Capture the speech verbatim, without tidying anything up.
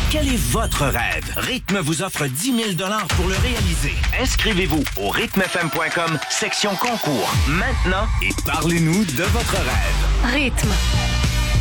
Quel est votre rêve? Rythme vous offre dix mille dollars pour le réaliser. Inscrivez-vous au rythme f m point com, section concours, maintenant, et parlez-nous de votre rêve. Rythme.